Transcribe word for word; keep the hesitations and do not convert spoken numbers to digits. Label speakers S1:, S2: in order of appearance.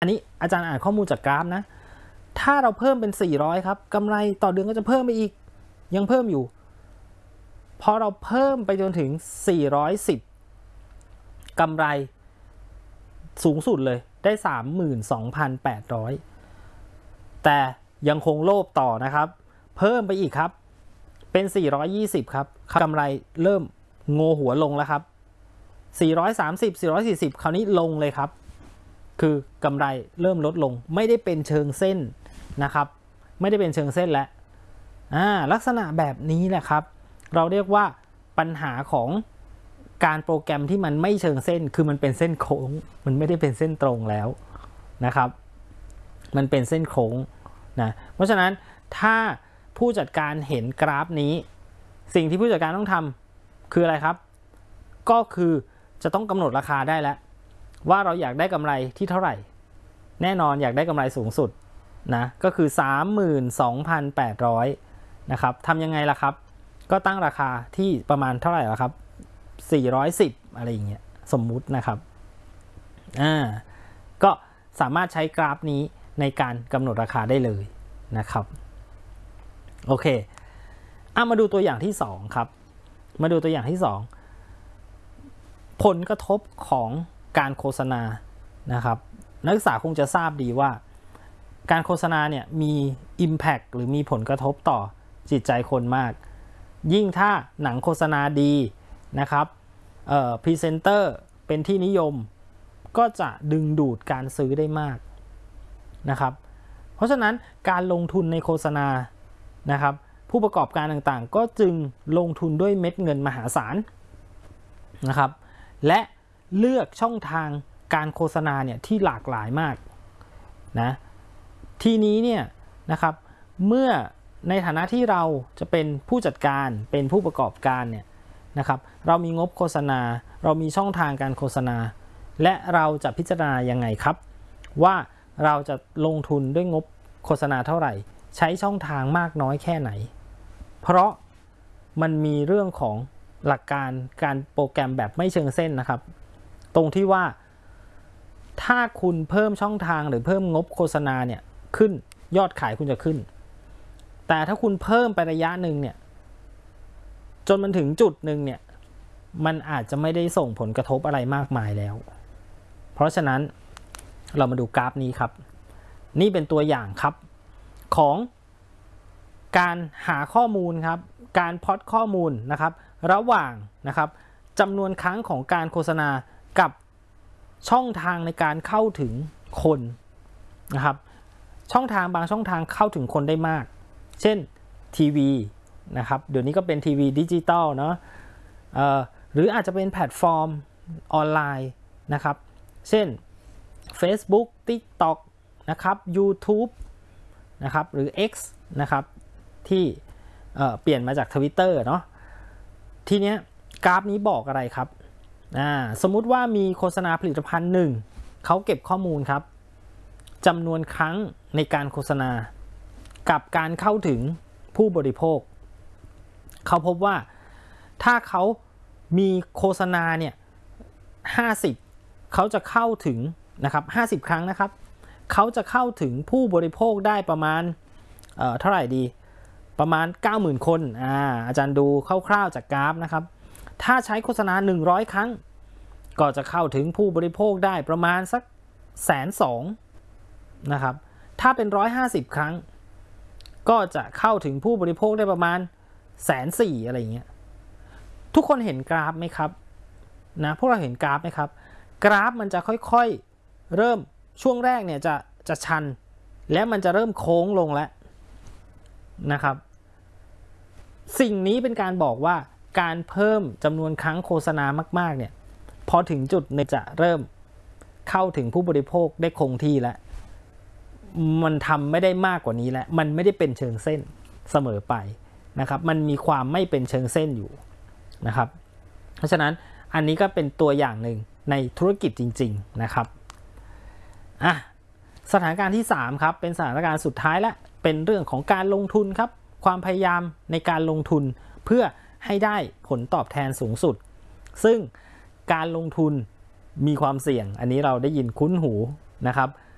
S1: อันนี้อาจารย์อ่านข้อมูลจากกราฟนะถ้าเราเพิ่มเป็นสี่ร้อยครับกำไรต่อเดือนก็จะเพิ่มไปอีกยังเพิ่มอยู่พอเราเพิ่มไปจนถึงสี่ร้อยสิบกำไรสูงสุดเลยได้ สามหมื่นสองพันแปดร้อย แต่ยังคงโลภต่อนะครับเพิ่มไปอีกครับเป็นสี่ร้อยยี่สิบครับกำไรเริ่มโงหัวลงแล้วครับสี่ร้อยสามสิบ สี่ร้อยสี่สิบคราวนี้ลงเลยครับคือกำไรเริ่มลดลงไม่ได้เป็นเชิงเส้นนะครับไม่ได้เป็นเชิงเส้นแล้วอ่าลักษณะแบบนี้แหละครับเราเรียกว่าปัญหาของการโปรแกรมที่มันไม่เชิงเส้นคือมันเป็นเส้นโค้งมันไม่ได้เป็นเส้นตรงแล้วนะครับมันเป็นเส้นโค้งนะเพราะฉะนั้นถ้าผู้จัดการเห็นกราฟนี้สิ่งที่ผู้จัดการต้องทำคืออะไรครับก็คือจะต้องกำหนดราคาได้แล้วว่าเราอยากได้กำไรที่เท่าไหร่แน่นอนอยากได้กำไรสูงสุดนะก็คือ สามหมื่นสองพันแปดร้อย นะครับทำยังไงล่ะครับก็ตั้งราคาที่ประมาณเท่าไหร่ล่ะครับสี่ร้อยสิบอะไรอย่างเงี้ยสมมุตินะครับอ่าก็สามารถใช้กราฟนี้ในการกำหนดราคาได้เลยนะครับโอเคเอามาดูตัวอย่างที่สองครับมาดูตัวอย่างที่สองผลกระทบของการโฆษณานะครับนักศึกษาคงจะทราบดีว่าการโฆษณาเนี่ยมี impact หรือมีผลกระทบต่อจิตใจคนมากยิ่งถ้าหนังโฆษณาดีนะครับเอ่อพรีเซนเตอร์เป็นที่นิยมก็จะดึงดูดการซื้อได้มากนะครับเพราะฉะนั้นการลงทุนในโฆษณานะครับผู้ประกอบการต่างๆก็จึงลงทุนด้วยเม็ดเงินมหาศาลนะครับและเลือกช่องทางการโฆษณาเนี่ยที่หลากหลายมากนะทีนี้เนี่ยนะครับเมื่อในฐานะที่เราจะเป็นผู้จัดการเป็นผู้ประกอบการเนี่ยนะครับเรามีงบโฆษณาเรามีช่องทางการโฆษณาและเราจะพิจารณายังไงครับว่าเราจะลงทุนด้วยงบโฆษณาเท่าไหร่ใช้ช่องทางมากน้อยแค่ไหนเพราะมันมีเรื่องของหลักการการโปรแกรมแบบไม่เชิงเส้นนะครับตรงที่ว่าถ้าคุณเพิ่มช่องทางหรือเพิ่มงบโฆษณาเนี่ยขึ้นยอดขายคุณจะขึ้นแต่ถ้าคุณเพิ่มไประยะหนึ่งเนี่ยจนมันถึงจุดหนึ่งเนี่ยมันอาจจะไม่ได้ส่งผลกระทบอะไรมากมายแล้วเพราะฉะนั้นเรามาดูกราฟนี้ครับนี่เป็นตัวอย่างครับของการหาข้อมูลครับการพล็อตข้อมูลนะครับระหว่างนะครับจำนวนครั้งของการโฆษณากับช่องทางในการเข้าถึงคนนะครับช่องทางบางช่องทางเข้าถึงคนได้มากเช่นทีวีนะครับเดี๋ยวนี้ก็เป็นทีวีดิจิตอลเนาะเอ่อหรืออาจจะเป็นแพลตฟอร์มออนไลน์นะครับเช่น Facebook TikTok นะครับ YouTube นะครับหรือ X นะครับที่เอ่อเปลี่ยนมาจาก Twitter เนาะทีเนี้ยกราฟนี้บอกอะไรครับอ่าสมมุติว่ามีโฆษณาผลิตภัณฑ์หนึ่งเขาเก็บข้อมูลครับจำนวนครั้งในการโฆษณากับการเข้าถึงผู้บริโภคเขาพบว่าถ้าเขามีโฆษณาเนี่ยห้าสิบเขาจะเข้าถึงนะครับห้าสิบครั้งนะครับเขาจะเข้าถึงผู้บริโภคได้ประมาณเอ่อเท่าไหร่ดีประมาณ เก้าหมื่น คนอ่าอาจารย์ดูคร่าวๆจากกราฟนะครับถ้าใช้โฆษณาหนึ่งร้อยครั้งก็จะเข้าถึงผู้บริโภคได้ประมาณสักแสนสองนะครับถ้าเป็นหนึ่งร้อยห้าสิบครั้งก็จะเข้าถึงผู้บริโภคได้ประมาณแสนสี่อะไรอย่างเงี้ยทุกคนเห็นกราฟไหมครับนะพวกเราเห็นกราฟไหมครับกราฟมันจะค่อยๆเริ่มช่วงแรกเนี่ยจะจะชันและมันจะเริ่มโค้งลงแล้วนะครับสิ่งนี้เป็นการบอกว่าการเพิ่มจำนวนครั้งโฆษณามากๆเนี่ยพอถึงจุดเนี่ยจะเริ่มเข้าถึงผู้บริโภคได้คงที่แล้วมันทำไม่ได้มากกว่านี้แล้วมันไม่ได้เป็นเชิงเส้นเสมอไปนะครับมันมีความไม่เป็นเชิงเส้นอยู่นะครับเพราะฉะนั้นอันนี้ก็เป็นตัวอย่างหนึ่งในธุรกิจจริงๆนะครับอ่ะสถานการณ์ที่สามครับเป็นสถานการณ์สุดท้ายและเป็นเรื่องของการลงทุนครับความพยายามในการลงทุนเพื่อให้ได้ผลตอบแทนสูงสุดซึ่งการลงทุนมีความเสี่ยงอันนี้เราได้ยินคุ้นหูนะครับ